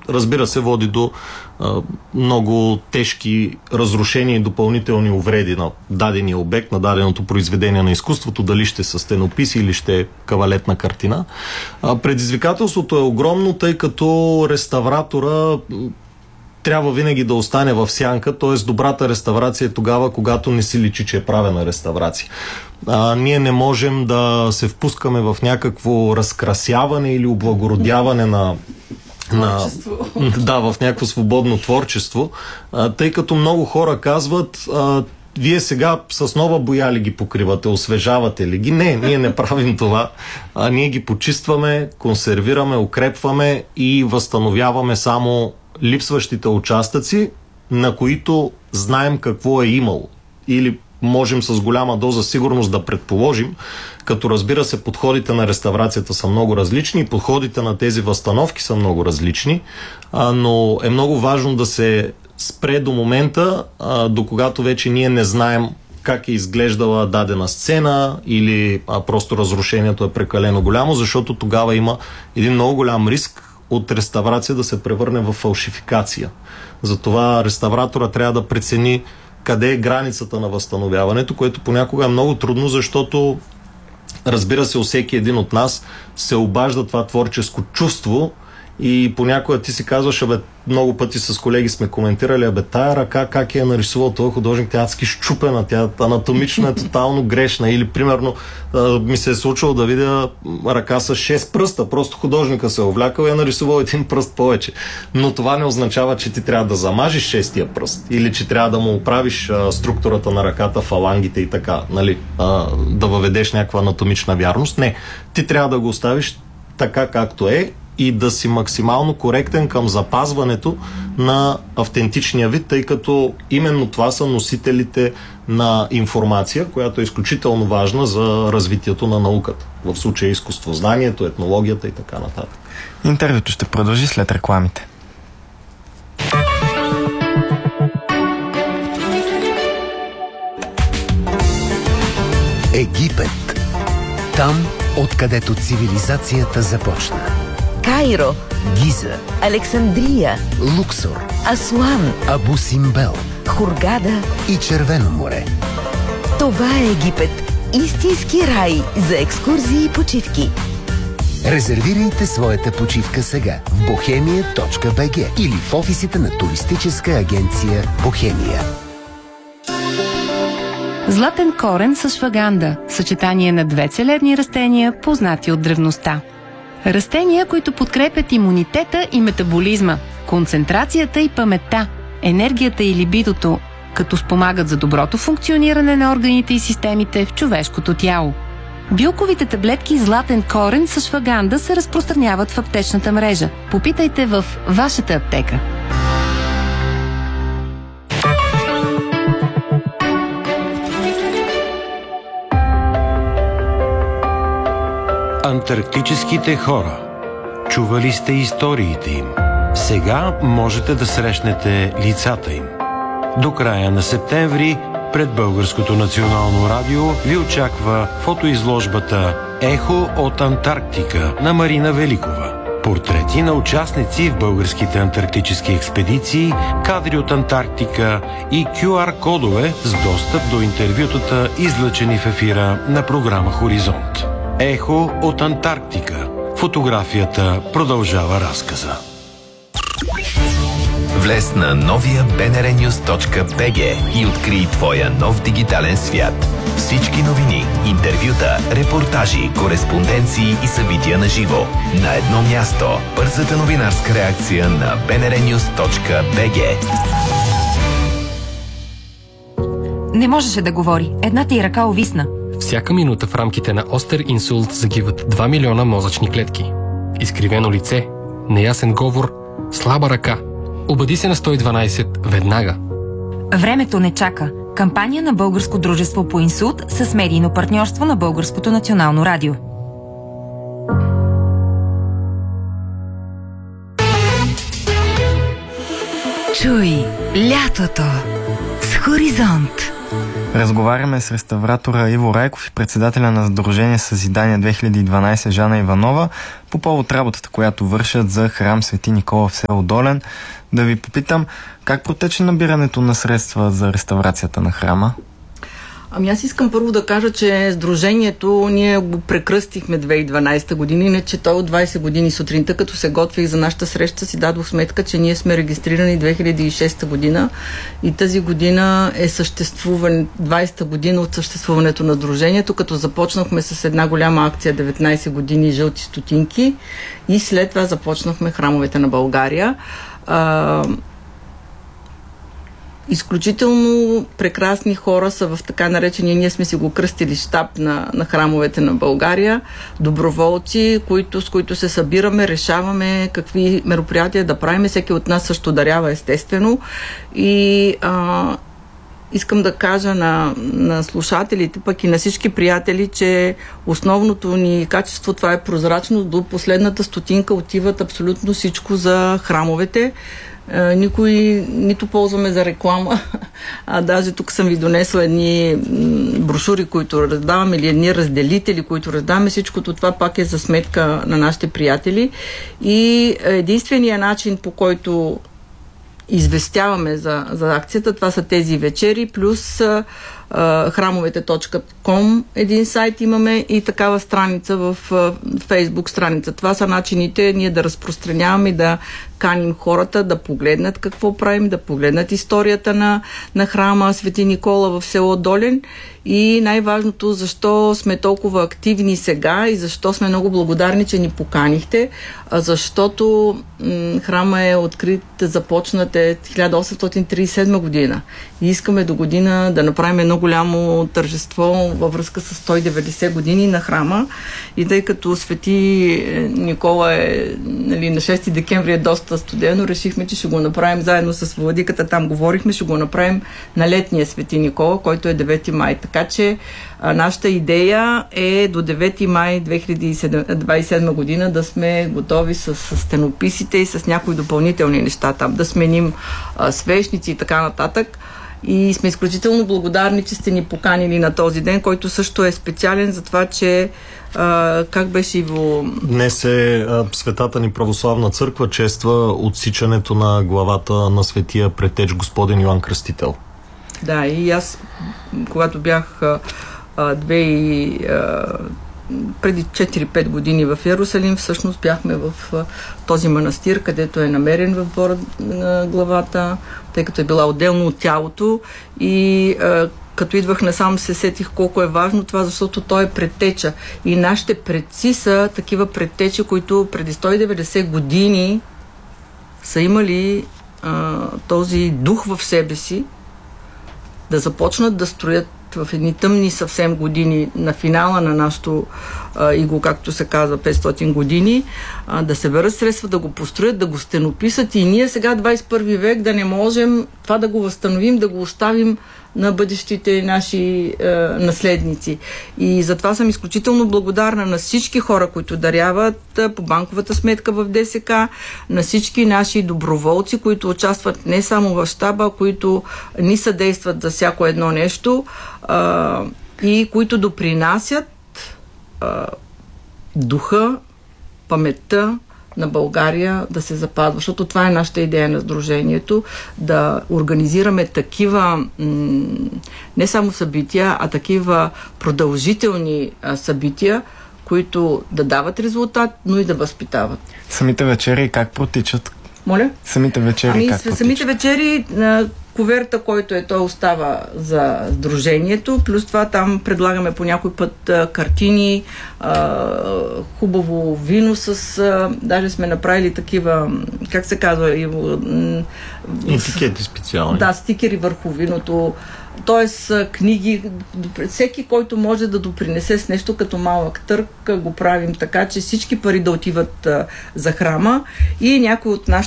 разбира се, води до много тежки разрушения и допълнителни увреди на дадения обект, на даденото произведение на изкуството, дали ще са стенописи или ще е кавалетна картина. Предизвикателството е огромно, тъй като реставратора трябва винаги да остане в сянка, т.е. добрата реставрация е тогава, когато не си личи, че е правена реставрация. Ние не можем да се впускаме в някакво разкрасяване или облагородяване в някакво свободно творчество, тъй като много хора казват: вие сега с нова боя ли ги покривате, освежавате ли ги? Не, ние не правим това. Ние ги почистваме, консервираме, укрепваме и възстановяваме само липсващите участъци, на които знаем какво е имало. Или можем с голяма доза сигурност да предположим, като разбира се подходите на реставрацията са много различни и подходите на тези възстановки са много различни, но е много важно да се спре до момента, до когато вече ние не знаем как е изглеждала дадена сцена или просто разрушението е прекалено голямо, защото тогава има един много голям риск от реставрация да се превърне в фалшификация. Затова реставратора трябва да прецени къде е границата на възстановяването, което понякога е много трудно, защото разбира се, всеки един от нас се обажда това творческо чувство и понякога ти си казваш: много пъти с колеги сме коментирали: тая ръка как е нарисувал този художник, тя адски щупена, тя анатомично е тотално грешна. Или примерно ми се е случило да видя ръка с 6 пръста, просто художника се е увлякал и е нарисувал един пръст повече. Но това не означава, че ти трябва да замажиш шестия пръст или че трябва да му оправиш структурата на ръката, фалангите и така, нали, да въведеш някаква анатомична вярност. Не, ти трябва да го оставиш така както е и да си максимално коректен към запазването на автентичния вид, тъй като именно това са носителите на информация, която е изключително важна за развитието на науката. В случая изкуствознанието, етнологията и така нататък. Интервюто ще продължи след рекламите. Египет. Там, откъдето цивилизацията започна. Кайро, Гиза, Александрия, Луксор, Асуан, Абу Симбел Хургада и Червено море. Това е Египет. Истински рай за екскурзии и почивки. Резервирайте своята почивка сега в bohemia.bg или в офисите на туристическа агенция Бохемия. Златен корен с шваганда – съчетание на две целебни растения, познати от древността. Растения, които подкрепят имунитета и метаболизма, концентрацията и паметта, енергията и либидото, като спомагат за доброто функциониране на органите и системите в човешкото тяло. Билковите таблетки Златен корен с шваганда се разпространяват в аптечната мрежа. Попитайте в вашата аптека. Антарктическите хора. Чували сте историите им. Сега можете да срещнете лицата им. До края на септември пред Българското национално радио ви очаква фотоизложбата «Ехо от Антарктика» на Марина Великова. Портрети на участници в българските антарктически експедиции, кадри от Антарктика и QR-кодове с достъп до интервютата, излъчени в ефира на програма «Хоризонт». Ехо от Антарктика. Фотографията продължава разказа. Влез на новия bnrnews.bg и открий твоя нов дигитален свят. Всички новини, интервюта, репортажи, кореспонденции и събития на живо. На едно място. Бързата новинарска реакция на bnrnews.bg. Не можеше да говори. Едната й ръка увисна. Всяка минута в рамките на остър инсулт загиват 2 милиона мозъчни клетки. Изкривено лице, неясен говор, слаба ръка. Обади се на 112 веднага. Времето не чака. Кампания на Българско дружество по инсулт с медийно партньорство на Българското национално радио. Чуй лятото с Хоризонт. Разговаряме с реставратора Иво Райков и председателя на Сдружение Съзидание 2012 Жана Иванова по повод работата, която вършат за храм Свети Никола в село Долен. Да ви попитам, как протече набирането на средства за реставрацията на храма? Ами аз искам първо да кажа, че Сдружението ние го прекръстихме 2012 година, иначе той от 20 години сутринта, като се готвих за нашата среща, си дадох сметка, че ние сме регистрирани 2006 година и тази година е 20-та година от съществуването на Сдружението, като започнахме с една голяма акция 19 години жълти стотинки и след това започнахме храмовете на България. Изключително прекрасни хора са в така наречения, ние сме си го кръстили щаб на храмовете на България, доброволци, с които се събираме, решаваме какви мероприятия да правим. Всеки от нас също дарява, естествено. И искам да кажа на слушателите, пък и на всички приятели, че основното ни качество, това е прозрачност. До последната стотинка отиват абсолютно всичко за храмовете. Никой нито ползваме за реклама, а даже тук съм ви донесла едни брошури, които раздаваме, или едни разделители, които раздаваме. Всичкото това пак е за сметка на нашите приятели. И единственият начин, по който известяваме за акцията, това са тези вечери, плюс храмовете.com, един сайт имаме и такава страница в Фейсбук страница. Това са начините ние да разпространяваме и да каним хората да погледнат какво правим, да погледнат историята на храма Свети Никола в село Долен и най-важното, защо сме толкова активни сега и защо сме много благодарни, че ни поканихте, защото храма е открит, започнат 1837 година и искаме до година да направим едно голямо тържество във връзка с 190 години на храма и тъй като Свети Никола на 6 декември е доста студено, решихме, че ще го направим заедно с владиката, там говорихме, ще го направим на летния Свети Никола, който е 9 май. Така че нашата идея е до 9 май 2027 година да сме готови с стенописите и с някои допълнителни неща там, да сменим свещници и така нататък. И сме изключително благодарни, че сте ни поканили на този ден, който също е специален за това, че как беше Иво? Днес е Светата ни православна църква чества отсичането на главата на светия претеч Господен Йоан Кръстител. Да, и аз, когато бях преди 4-5 години в Йерусалим, всъщност бяхме в този манастир, където е намерен в двора на главата, тъй като е била отделно от тялото и като идвах насам се сетих колко е важно това, защото той е предтеча. И нашите предци са такива предтечи, които преди 190 години са имали този дух в себе си да започнат да строят в едни тъмни съвсем години на финала на нашото иго, както се казва, 500 години, да съберат средства, да го построят, да го стенописат и ние сега 21 век да не можем това да го възстановим, да го оставим на бъдещите наши наследници. И затова съм изключително благодарна на всички хора, които даряват по банковата сметка в ДСК, на всички наши доброволци, които участват не само в щаба, които ни съдействат за всяко едно нещо и които допринасят духа, паметта на България да се запазва, защото това е нашата идея на Сдружението, да организираме такива не само събития, а такива продължителни събития, които да дават резултат, но и да възпитават. Самите вечери как протичат? Моля? Самите вечери как протичат? Самите вечери куверта, който той остава за Сдружението, плюс това там предлагаме по някой път картини, хубаво вино даже сме направили такива, как се казва, етикети специални. Да, стикери върху виното, т.е. книги, всеки, който може да допринесе с нещо като малък търг, го правим така, че всички пари да отиват за храма и някои от нашите